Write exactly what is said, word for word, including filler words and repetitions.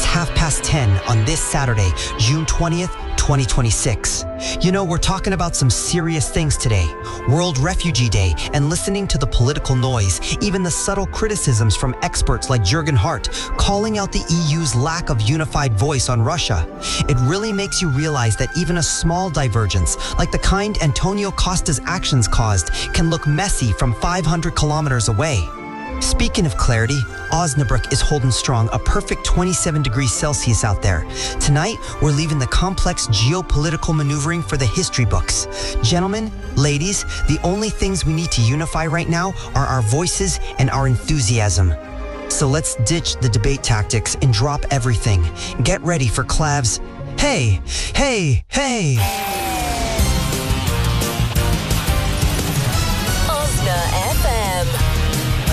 half past ten on this Saturday, June twentieth, twenty twenty-six. You know, we're talking about some serious things today. World Refugee Day, and listening to the political noise, even the subtle criticisms from experts like Jürgen Hart, calling out the E U's lack of unified voice on Russia. It really makes you realize that even a small divergence, like the kind Antonio Costa's actions caused, can look messy from five hundred kilometers away. Speaking of clarity, Osnabrück is holding strong, a perfect twenty-seven degrees Celsius out there. Tonight, we're leaving the complex geopolitical maneuvering for the history books. Gentlemen, ladies, the only things we need to unify right now are our voices and our enthusiasm. So let's ditch the debate tactics and drop everything. Get ready for Clav's Hey, hey, hey!